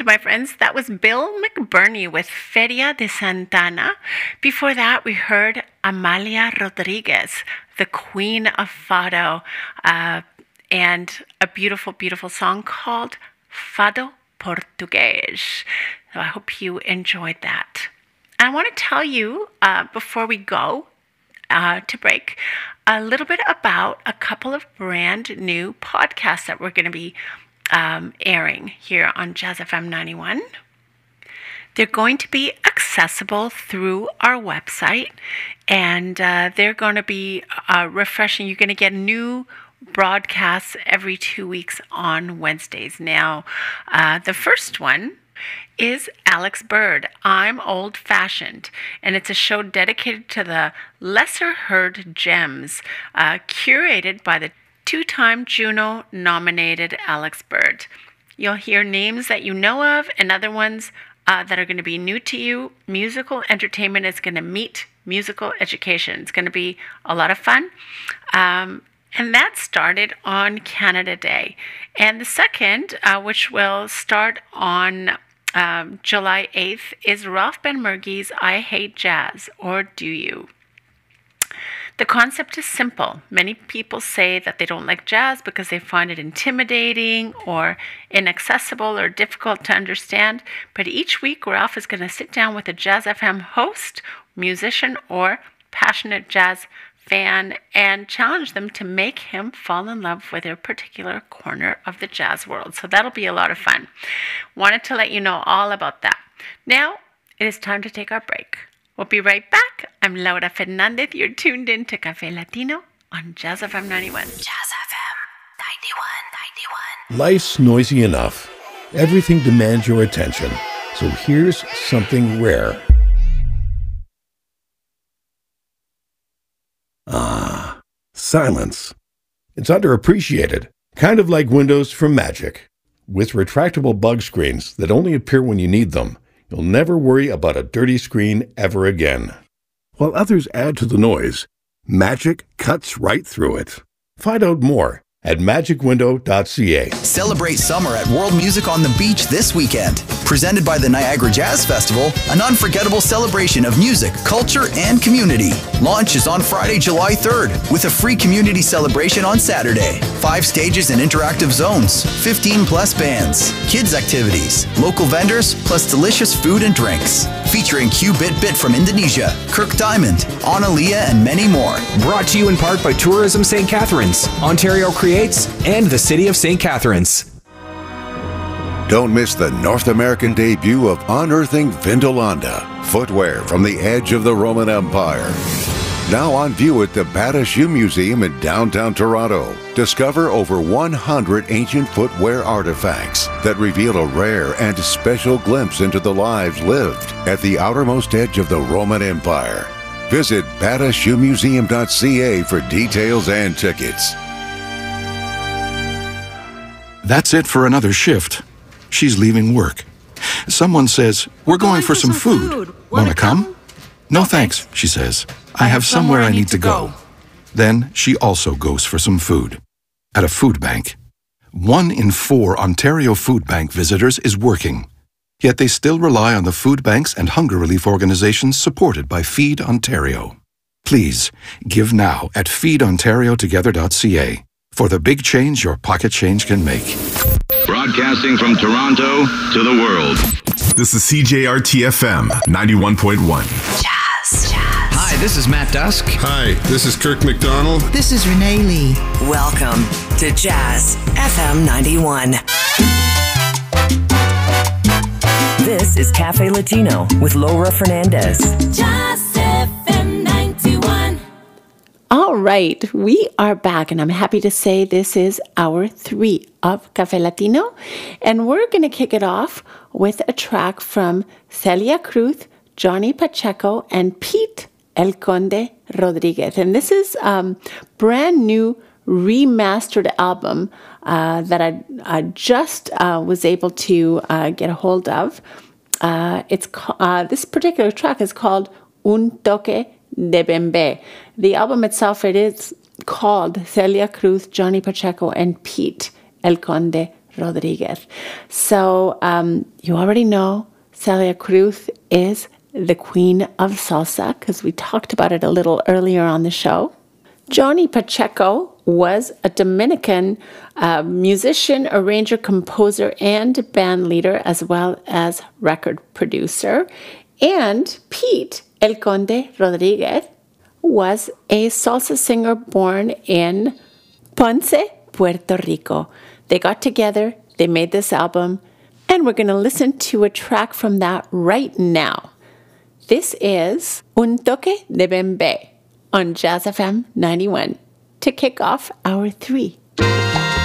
And my friends, that was Bill McBurney with Feria de Santana. Before that, we heard Amalia Rodriguez, the Queen of Fado, and a beautiful, beautiful song called Fado Português. So I hope you enjoyed that. And I want to tell you, before we go to break, a little bit about a couple of brand new podcasts that we're going to be airing here on Jazz FM 91. They're going to be accessible through our website, and they're going to be refreshing. You're going to get new broadcasts every 2 weeks on Wednesdays. Now, the first one is Alex Bird, I'm Old Fashioned, and it's a show dedicated to the lesser heard gems, curated by the two-time Juno nominated Alex Bird. You'll hear names that you know of and other ones that are going to be new to you. Musical entertainment is going to meet musical education. It's going to be a lot of fun. And that started on Canada Day. And the second, which will start on July 8th, is Ralph Benmergie's I Hate Jazz, or Do You? The concept is simple. Many people say that they don't like jazz because they find it intimidating or inaccessible or difficult to understand. But each week, Ralph is going to sit down with a Jazz FM host, musician, or passionate jazz fan and challenge them to make him fall in love with their particular corner of the jazz world. So that'll be a lot of fun. Wanted to let you know all about that. Now, it is time to take our break. We'll be right back. I'm Laura Fernandez. You're tuned in to Café Latino on Jazz FM 91. Jazz FM 91. Life's noisy enough. Everything demands your attention. So here's something rare. Silence. It's underappreciated, kind of like windows from Magic. With retractable bug screens that only appear when you need them, you'll never worry about a dirty screen ever again. While others add to the noise, Magic cuts right through it. Find out more at magicwindow.ca. Celebrate summer at World Music on the Beach this weekend. Presented by the Niagara Jazz Festival, an unforgettable celebration of music, culture, and community. Launch is on Friday, July 3rd, with a free community celebration on Saturday. 5 stages and interactive zones, 15+ bands, kids activities, local vendors, plus delicious food and drinks. Featuring Q-Bit from Indonesia, Kirk Diamond, Analia, and many more. Brought to you in part by Tourism St. Catharines, Ontario Creates, and the City of St. Catharines. Don't miss the North American debut of Unearthing Vindolanda, footwear from the edge of the Roman Empire. Now on view at the Bata Shoe Museum in downtown Toronto. Discover over 100 ancient footwear artifacts that reveal a rare and special glimpse into the lives lived at the outermost edge of the Roman Empire. Visit batashoemuseum.ca for details and tickets. That's it for another shift. She's leaving work. Someone says, "We're going for some food. Wanna come?" "No thanks," she says. "I have somewhere I need to go." Then she also goes for some food. At a food bank. 1 in 4 Ontario Food Bank visitors is working. Yet they still rely on the food banks and hunger relief organizations supported by Feed Ontario. Please, give now at feedontariotogether.ca for the big change your pocket change can make. Broadcasting from Toronto to the world. This is CJRT-FM 91.1. Jazz. Hi, this is Matt Dusk. Hi, this is Kirk McDonald. This is Renee Lee. Welcome to Jazz FM 91. This is Cafe Latino with Laura Fernandez. Jazz FM 91. All right, we are back, and I'm happy to say this is hour 3 of Café Latino, and we're going to kick it off with a track from Celia Cruz, Johnny Pacheco, and Pete El Conde Rodriguez. And this is brand new remastered album that I just was able to get a hold of. This particular track is called Un Toque de Bembe. The album itself, it is called Celia Cruz, Johnny Pacheco, and Pete El Conde Rodriguez. So you already know Celia Cruz is the queen of salsa because we talked about it a little earlier on the show. Johnny Pacheco was a Dominican musician, arranger, composer, and band leader, as well as record producer. And Pete El Conde Rodriguez was a salsa singer born in Ponce, Puerto Rico. They got together, they made this album, and we're going to listen to a track from that right now. This is Un Toque de Bembe on Jazz FM 91 to kick off hour 3.